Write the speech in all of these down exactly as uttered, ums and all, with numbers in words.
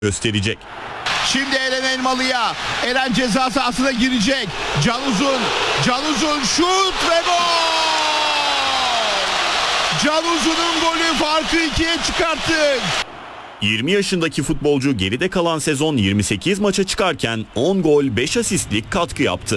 gösterecek. Şimdi Eren Elmalı'ya. Eren ceza sahasına girecek. Can Uzun. Can Uzun şut ve gol! Can Uzun'un golü farkı ikiye çıkarttı. yirmi yaşındaki futbolcu geride kalan sezon yirmi sekiz maça çıkarken on gol beş asistlik katkı yaptı.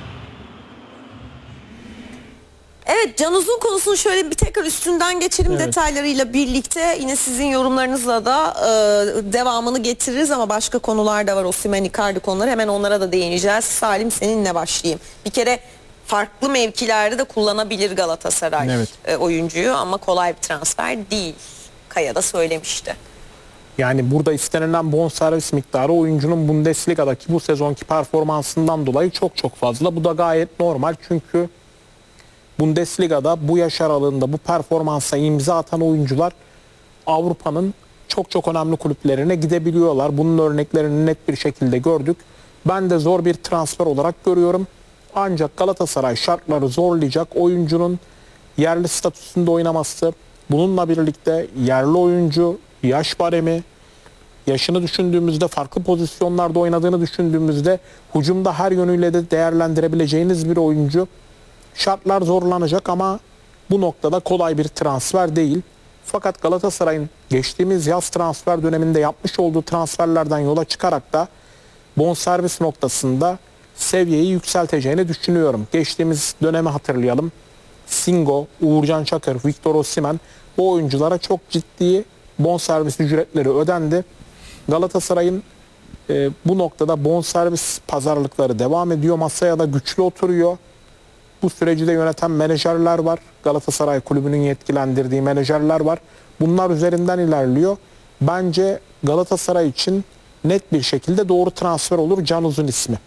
Evet, Can Uzun konusunu şöyle bir tekrar üstünden geçelim, evet, detaylarıyla birlikte. Yine sizin yorumlarınızla da e, devamını getiririz ama başka konular da var. Osimhen, Icardi konuları, hemen onlara da değineceğiz. Salim, seninle başlayayım. Bir kere farklı mevkilerde de kullanabilir Galatasaray, evet, e, oyuncuyu ama kolay bir transfer değil. Kaya da söylemişti. Yani burada istenilen bonservis miktarı oyuncunun Bundesliga'daki bu sezonki performansından dolayı çok çok fazla. Bu da gayet normal çünkü Bundesliga'da bu yaş aralığında bu performansa imza atan oyuncular Avrupa'nın çok çok önemli kulüplerine gidebiliyorlar. Bunun örneklerini net bir şekilde gördük. Ben de zor bir transfer olarak görüyorum. Ancak Galatasaray şartları zorlayacak oyuncunun yerli statüsünde oynaması, bununla birlikte yerli oyuncu, yaş baremi, yaşını düşündüğümüzde, farklı pozisyonlarda oynadığını düşündüğümüzde hücumda her yönüyle de değerlendirebileceğiniz bir oyuncu. Şartlar zorlanacak ama bu noktada kolay bir transfer değil. Fakat Galatasaray'ın geçtiğimiz yaz transfer döneminde yapmış olduğu transferlerden yola çıkarak da bonservis noktasında seviyeyi yükselteceğini düşünüyorum. Geçtiğimiz dönemi hatırlayalım. Singo, Uğurcan Çakır, Victor Osimhen, bu oyunculara çok ciddi bonservis ücretleri ödendi. Galatasaray'ın e, bu noktada bonservis pazarlıkları devam ediyor. Masaya da güçlü oturuyor. Bu süreci de yöneten menajerler var. Galatasaray Kulübü'nün yetkilendirdiği menajerler var. Bunlar üzerinden ilerliyor. Bence Galatasaray için net bir şekilde doğru transfer olur Can Uzun ismi.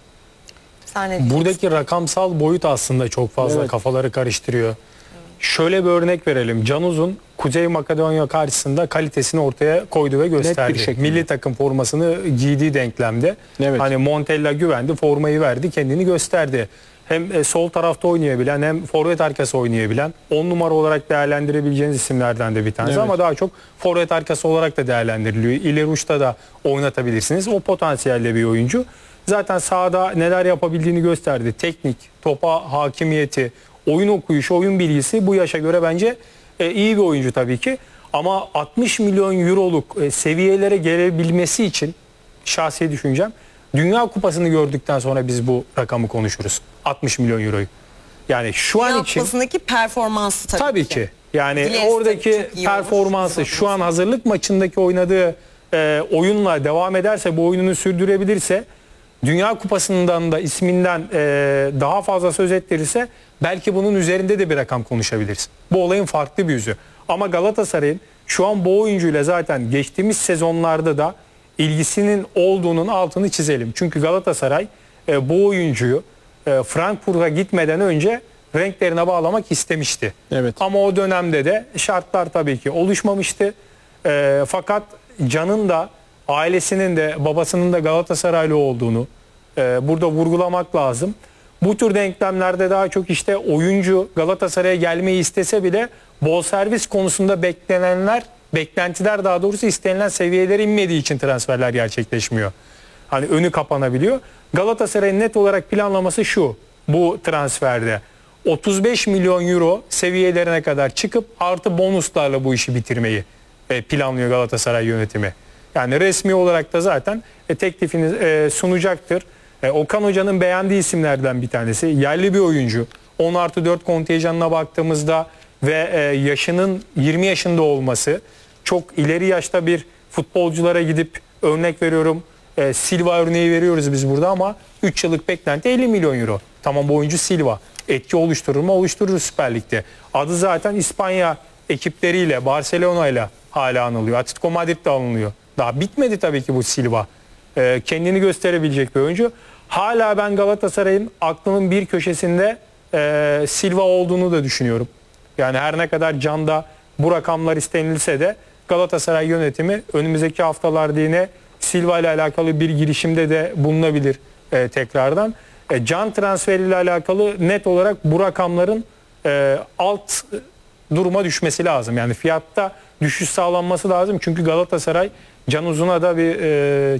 Buradaki rakamsal boyut aslında çok fazla, evet, kafaları karıştırıyor. Şöyle bir örnek verelim. Can Uzun Kuzey Makedonya karşısında kalitesini ortaya koydu ve gösterdi. Milli takım formasını giydiği denklemde. Evet. Hani Montella güvendi, formayı verdi, kendini gösterdi. Hem sol tarafta oynayabilen hem forvet arkası oynayabilen, on numara olarak değerlendirebileceğiniz isimlerden de bir tanesi, evet, ama daha çok forvet arkası olarak da değerlendiriliyor. İleri uçta da oynatabilirsiniz. O potansiyelde bir oyuncu. Zaten sahada neler yapabildiğini gösterdi. Teknik, topa hakimiyeti, oyun okuyuşu, oyun bilgisi bu yaşa göre bence e, iyi bir oyuncu tabii ki. Ama altmış milyon euroluk e, seviyelere gelebilmesi için şahsi düşüncem, Dünya Kupası'nı gördükten sonra biz bu rakamı konuşuruz. altmış milyon euroyu. Yani şu Dünya an için... Dünya Kupası'ndaki performansı tabii, tabii ki. ki. Yani Dileriz oradaki performansı, şu an hazırlık maçındaki oynadığı e, oyunla devam ederse, bu oyununu sürdürebilirse, Dünya Kupası'ndan da isminden e, daha fazla söz ettirirse belki bunun üzerinde de bir rakam konuşabiliriz. Bu olayın farklı bir yüzü. Ama Galatasaray'ın şu an bu oyuncuyla zaten geçtiğimiz sezonlarda da ilgisinin olduğunun altını çizelim. Çünkü Galatasaray e, bu oyuncuyu e, Frankfurt'a gitmeden önce renklerine bağlamak istemişti. Evet. Ama o dönemde de şartlar tabii ki oluşmamıştı. E, fakat Can'ın da ailesinin de babasının da Galatasaraylı olduğunu e, burada vurgulamak lazım. Bu tür denklemlerde daha çok işte oyuncu Galatasaray'a gelmeyi istese bile bonservis konusunda beklenenler, beklentiler daha doğrusu istenilen seviyelere inmediği için transferler gerçekleşmiyor. Hani önü kapanabiliyor. Galatasaray'ın net olarak planlaması şu: bu transferde otuz beş milyon euro seviyelerine kadar çıkıp artı bonuslarla bu işi bitirmeyi e, planlıyor Galatasaray yönetimi. Yani resmi olarak da zaten e, teklifini e, sunacaktır. E, Okan Hoca'nın beğendiği isimlerden bir tanesi. Yerli bir oyuncu. on artı dört kontenjanına baktığımızda ve e, yaşının yirmi yaşında olması, çok ileri yaşta bir futbolculara gidip örnek veriyorum, e, Silva örneği veriyoruz biz burada ama üç yıllık beklenti elli milyon euro. Tamam, bu oyuncu Silva. Etki oluşturur mu? Oluşturur Süper Lig'de. Adı zaten İspanya ekipleriyle, Barcelona'yla hala anılıyor. Atletico Madrid'de alınıyor. Daha bitmedi tabii ki bu Silva. Ee, kendini gösterebilecek bir oyuncu. Hala ben Galatasaray'ın aklının bir köşesinde e, Silva olduğunu da düşünüyorum. Yani her ne kadar Can'da bu rakamlar istenilse de Galatasaray yönetimi önümüzdeki haftalarda yine Silva ile alakalı bir girişimde de bulunabilir e, tekrardan. E, Can transferiyle alakalı net olarak bu rakamların e, alt duruma düşmesi lazım. Yani fiyatta düşüş sağlanması lazım. Çünkü Galatasaray Can Uzun'a da bir e,